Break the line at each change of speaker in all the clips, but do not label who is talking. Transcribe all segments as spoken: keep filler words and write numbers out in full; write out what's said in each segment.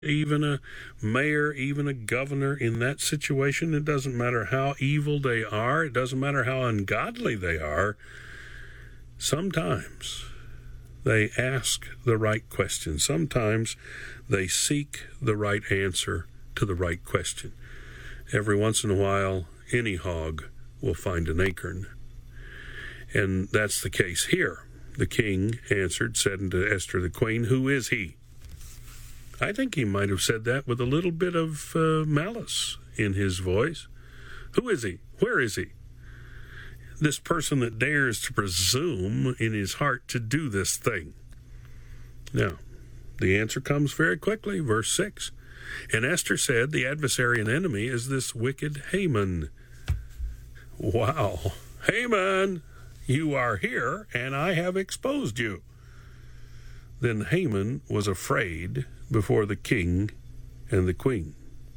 even a mayor, even a governor in that situation. It doesn't matter how evil they are. It doesn't matter how ungodly they are. Sometimes they ask the right question. Sometimes they seek the right answer to the right question. Every once in a while, any hog will find an acorn. And that's the case here. The king answered, said unto Esther the queen, "Who is he?" I think he might have said that with a little bit of uh, malice in his voice. Who is he? Where is he? This person that dares to presume in his heart to do this thing. Now, the answer comes very quickly, verse six. And Esther said, the adversary and enemy is this wicked Haman. Wow. Haman, you are here, and I have exposed you. Then Haman was afraid before the king and the queen.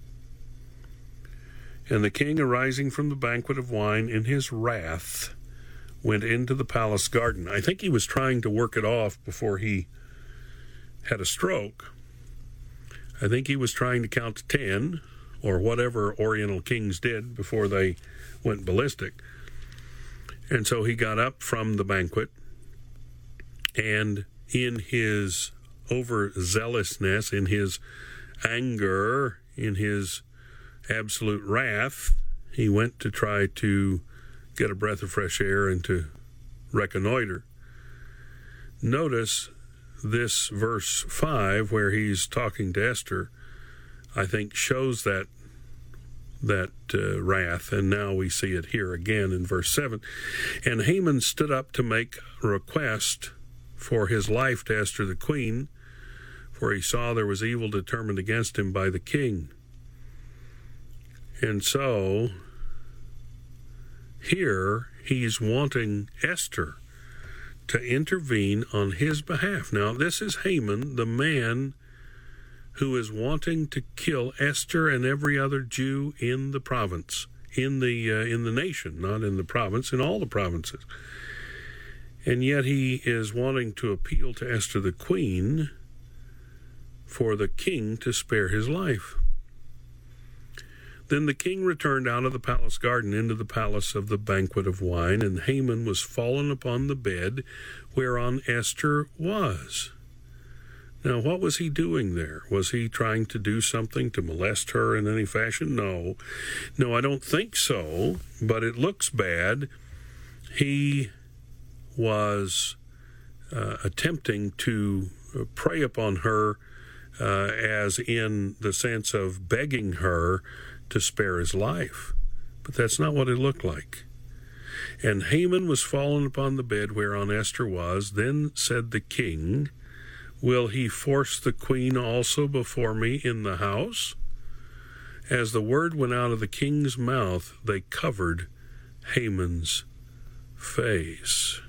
And the king, arising from the banquet of wine in his wrath, went into the palace garden. I think he was trying to work it off before he had a stroke. I think he was trying to count to ten, or whatever Oriental kings did before they went ballistic. And so he got up from the banquet, and in his overzealousness, in his anger, in his absolute wrath, he went to try to get a breath of fresh air and to reconnoiter. Notice this verse five, where he's talking to Esther, I think shows that that uh, wrath, and now we see it here again in verse seven. And Haman stood up to make a request for his life to Esther the queen, for he saw there was evil determined against him by the king. And so here he's wanting Esther to intervene on his behalf. Now, this is Haman, the man who is wanting to kill Esther and every other Jew in the province, in the uh, in the nation, not in the province, in all the provinces. And yet he is wanting to appeal to Esther the queen for the king to spare his life. Then the king returned out of the palace garden into the palace of the banquet of wine, and Haman was fallen upon the bed whereon Esther was. Now, what was he doing there? Was he trying to do something to molest her in any fashion? No. No, I don't think so, but it looks bad. He was uh, attempting to prey upon her uh, as in the sense of begging her to spare his life. But that's not what it looked like. And Haman was fallen upon the bed whereon Esther was. Then said the king, will he force the queen also before me in the house? As the word went out of the king's mouth, they covered Haman's face.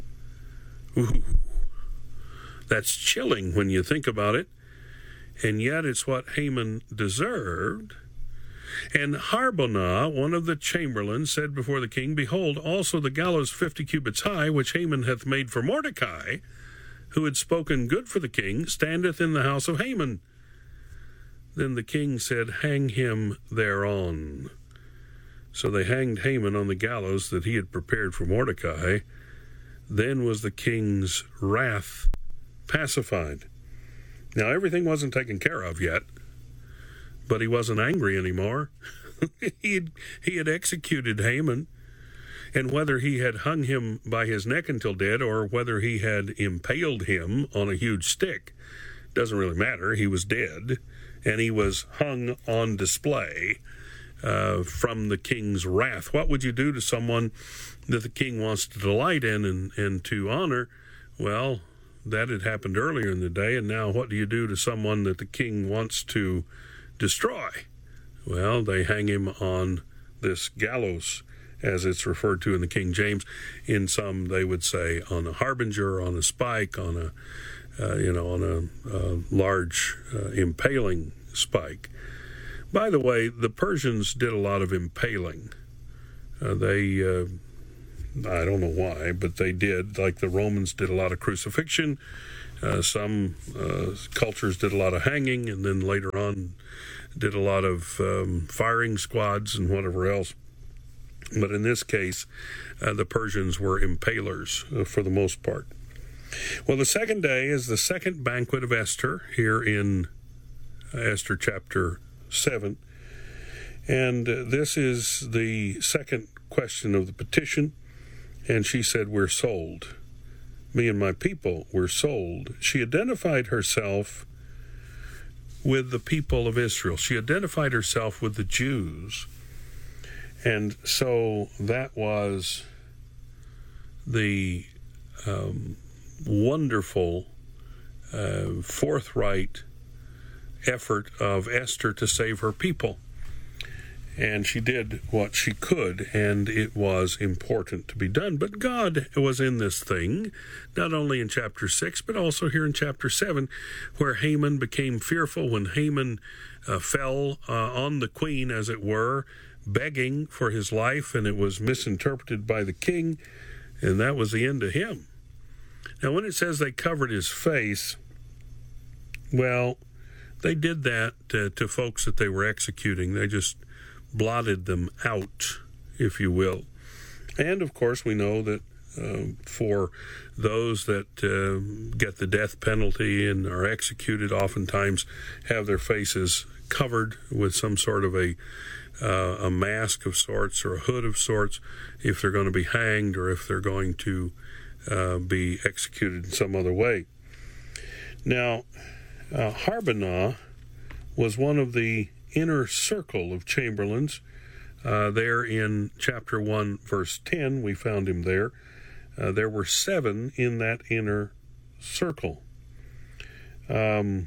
Ooh, that's chilling when you think about it. And yet it's what Haman deserved. And Harbonah, one of the chamberlains, said before the king, behold, also the gallows fifty cubits high, which Haman hath made for Mordecai, who had spoken good for the king, standeth in the house of Haman. Then the king said, hang him thereon. So they hanged Haman on the gallows that he had prepared for Mordecai. Then was the king's wrath pacified. Now, everything wasn't taken care of yet, but he wasn't angry anymore. he, had, he had executed Haman, and whether he had hung him by his neck until dead or whether he had impaled him on a huge stick, doesn't really matter. He was dead, and he was hung on display uh, from the king's wrath. What would you do to someone that the king wants to delight in and, and to honor? Well, that had happened earlier in the day, and now what do you do to someone that the king wants to destroy? Well, they hang him on this gallows, as it's referred to in the King James. In some, they would say on a harbinger, on a spike, on a, uh, you know, on a, a large uh, impaling spike. By the way, the Persians did a lot of impaling. Uh, they, uh, I don't know why, but they did. Like the Romans did a lot of crucifixion. Uh, some uh, cultures did a lot of hanging, and then later on did a lot of um, firing squads and whatever else. But in this case, uh, the Persians were impalers uh, for the most part. Well, the second day is the second banquet of Esther here in Esther chapter seven. And uh, this is the second question of the petition. And she said, "We're sold. Me and my people were sold." She identified herself with the people of Israel. She identified herself with the Jews. And so that was the um, wonderful, uh, forthright effort of Esther to save her people. And she did what she could, and it was important to be done. But God was in this thing, not only in chapter six, but also here in chapter seven, where Haman became fearful when Haman uh, fell uh, on the queen, as it were, begging for his life, and it was misinterpreted by the king, and that was the end of him. Now, when it says they covered his face, well, they did that uh, to folks that they were executing. They just blotted them out, if you will. And, of course, we know that uh, for those that uh, get the death penalty and are executed, oftentimes have their faces covered with some sort of a uh, a mask of sorts or a hood of sorts if they're going to be hanged or if they're going to uh, be executed in some other way. Now, uh, Harbonah was one of the inner circle of chamberlains. Uh, there in chapter one, verse ten, we found him there. Uh, there were seven in that inner circle. Um,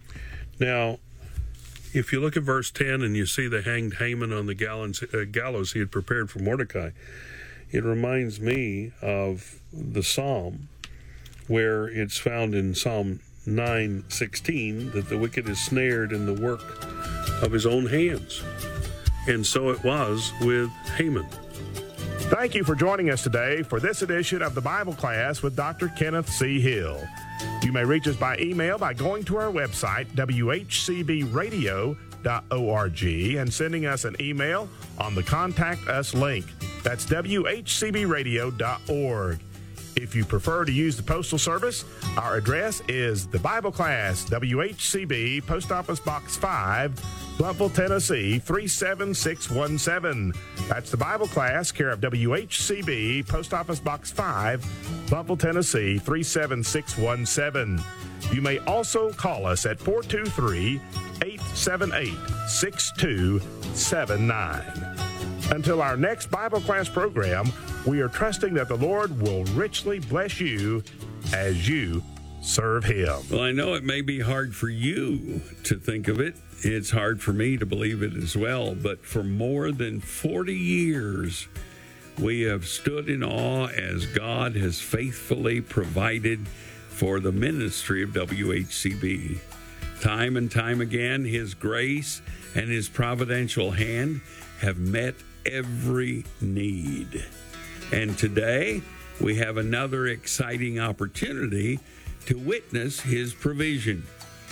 now, if you look at verse ten and you see they hanged Haman on the gallows, uh, gallows he had prepared for Mordecai, it reminds me of the psalm where it's found in Psalm nine sixteen that the wicked is snared in the work of his own hands. And so it was with Haman.
Thank you for joining us today for this edition of the Bible Class with Doctor Kenneth C. Hill. You may reach us by email by going to our website, w h c b radio dot org, and sending us an email on the Contact Us link. That's w h c b radio dot org. If you prefer to use the Postal Service, our address is the Bible Class, W H C B, Post Office Box five, Blountville, Tennessee, three seven six one seven. That's the Bible Class, care of W H C B, Post Office Box five, Blountville, Tennessee, three seven six one seven. You may also call us at four two three, eight seven eight, six two seven nine. Until our next Bible Class program, we are trusting that the Lord will richly bless you as you serve Him.
Well, I know it may be hard for you to think of it. It's hard for me to believe it as well. But for more than forty years, we have stood in awe as God has faithfully provided for the ministry of W H C B. Time and time again, His grace and His providential hand have met every need. And today, we have another exciting opportunity to witness His provision.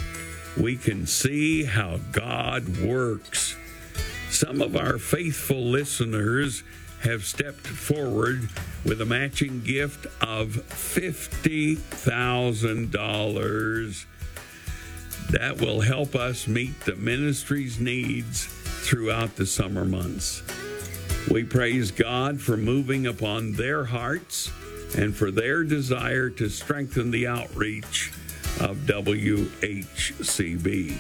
We can see how God works. Some of our faithful listeners have stepped forward with a matching gift of fifty thousand dollars. That will help us meet the ministry's needs throughout the summer months. We praise God for moving upon their hearts and for their desire to strengthen the outreach of W H C B.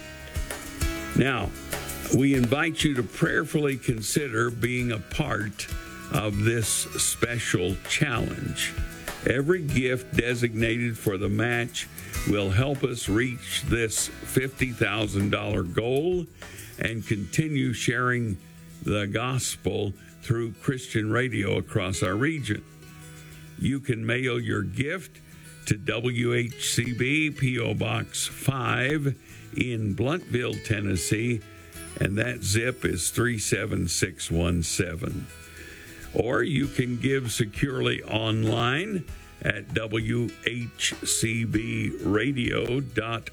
Now, we invite you to prayerfully consider being a part of this special challenge. Every gift designated for the match will help us reach this fifty thousand dollars goal and continue sharing the gospel through Christian radio across our region. You can mail your gift to W H C B, P O Box five in Blountville, Tennessee, and that zip is three seven six one seven. Or you can give securely online at w h c b radio dot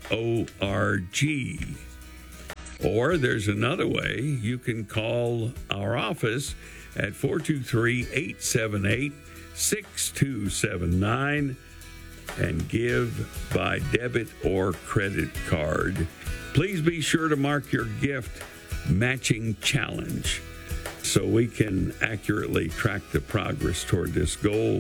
org. Or there's another way. You can call our office at four two three, eight seven eight, six two seven nine and give by debit or credit card. Please be sure to mark your gift matching challenge so we can accurately track the progress toward this goal.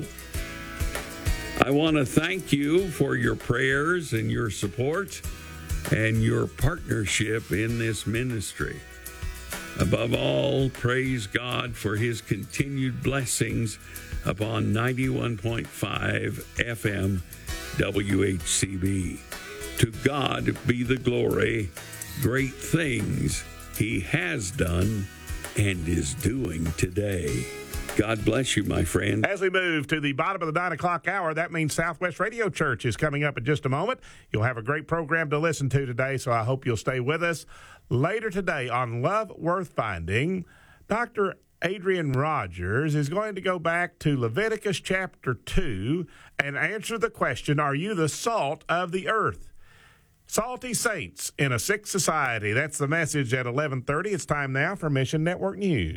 I want to thank you for your prayers and your support and your partnership in this ministry. Above all, praise God for his continued blessings upon ninety-one point five F M W H C B. To God be the glory, great things he has done and is doing today. God bless you, my friend.
As we move to the bottom of the nine o'clock hour, that means Southwest Radio Church is coming up in just a moment. You'll have a great program to listen to today, so I hope you'll stay with us. Later today on Love Worth Finding, Doctor Adrian Rogers is going to go back to Leviticus chapter two and answer the question, are you the salt of the earth? Salty saints in a sick society. That's the message at eleven thirty. It's time now for Mission Network News.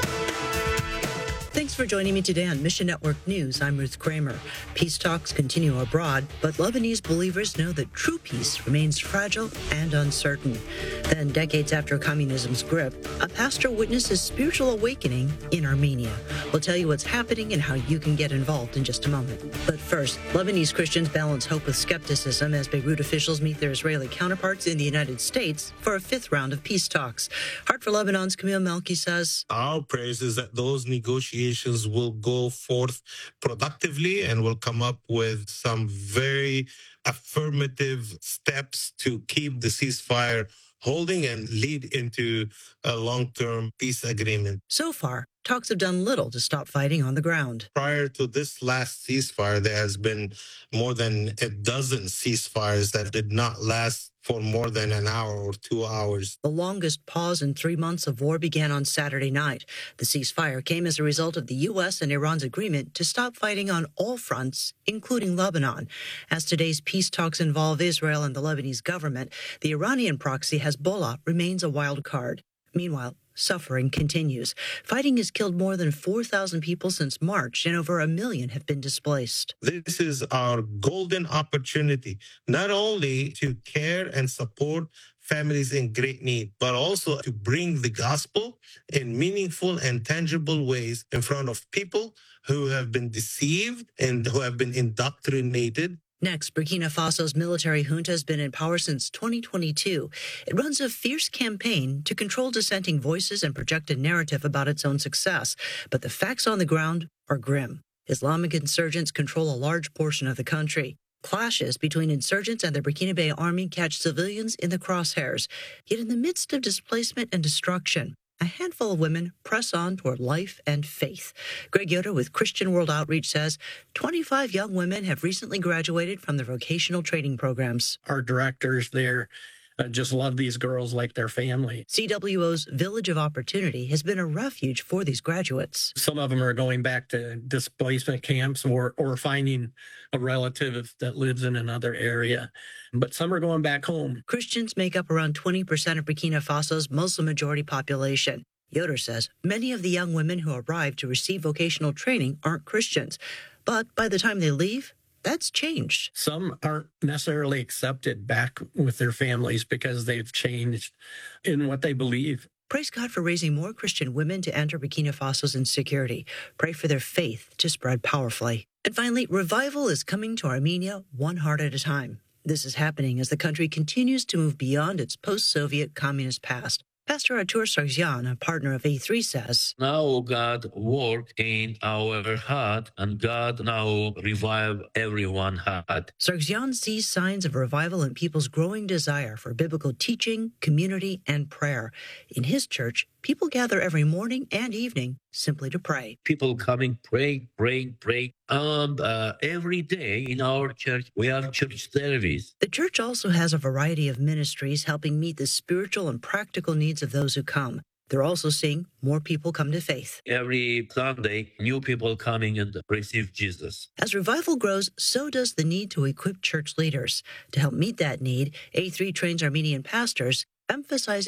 Thanks for joining me today on Mission Network News. I'm Ruth Kramer. Peace talks continue abroad, but Lebanese believers know that true peace remains fragile and uncertain. Then, decades after communism's grip, a pastor witnesses spiritual awakening in Armenia. We'll tell you what's happening and how you can get involved in just a moment. But first, Lebanese Christians balance hope with skepticism as Beirut officials meet their Israeli counterparts in the United States for a fifth round of peace talks. Heart for Lebanon's Camille Melki says,
our praise is that those negotiations will go forth productively and will come up with some very affirmative steps to keep the ceasefire holding and lead into a long-term peace agreement.
So far, talks have done little to stop fighting on the ground.
Prior to this last ceasefire, there has been more than a dozen ceasefires that did not last for more than an hour or two hours.
The longest pause in three months of war began on Saturday night. The ceasefire came as a result of the U S and Iran's agreement to stop fighting on all fronts, including Lebanon. As today's peace talks involve Israel and the Lebanese government, the Iranian proxy Hezbollah remains a wild card. Meanwhile, suffering continues. Fighting has killed more than four thousand people since March, and over a million have been displaced.
This is our golden opportunity, not only to care and support families in great need, but also to bring the gospel in meaningful and tangible ways in front of people who have been deceived and who have been indoctrinated.
Next, Burkina Faso's military junta has been in power since twenty twenty-two. It runs a fierce campaign to control dissenting voices and project a narrative about its own success. But the facts on the ground are grim. Islamic insurgents control a large portion of the country. Clashes between insurgents and the Burkina Faso army catch civilians in the crosshairs. Yet in the midst of displacement and destruction, a handful of women press on toward life and faith. Greg Yoder with Christian World Outreach says twenty-five young women have recently graduated from the vocational training programs.
Our directors there uh, just love these girls like their family.
C W O's Village of Opportunity has been a refuge for these graduates.
Some of them are going back to displacement camps or, or finding a relative that lives in another area. But some are going back home.
Christians make up around twenty percent of Burkina Faso's Muslim-majority population. Yoder says many of the young women who arrive to receive vocational training aren't Christians. But by the time they leave, that's changed.
Some aren't necessarily accepted back with their families because they've changed in what they believe.
Praise God for raising more Christian women to enter Burkina Faso's insecurity. Pray for their faith to spread powerfully. And finally, revival is coming to Armenia one heart at a time. This is happening as the country continues to move beyond its post-Soviet communist past. Pastor Artur Sargsyan, a partner of A three, says,
now God work in our heart, and God now revive everyone heart.
Sargsyan sees signs of revival in people's growing desire for biblical teaching, community, and prayer. In his church, people gather every morning and evening simply to pray.
People coming, pray, pray, pray. And uh, every day in our church, we have church service.
The church also has a variety of ministries helping meet the spiritual and practical needs of those who come. They're also seeing more people come to faith.
Every Sunday, new people coming and receive Jesus.
As revival grows, so does the need to equip church leaders. To help meet that need, A three trains Armenian pastors, emphasizing